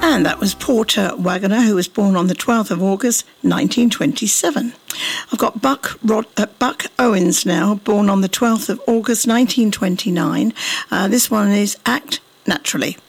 And that was Porter Wagoner, who was born on the 12th of August, 1927. I've got Buck Owens now, born on the 12th of August, 1929. This one is Act Naturally.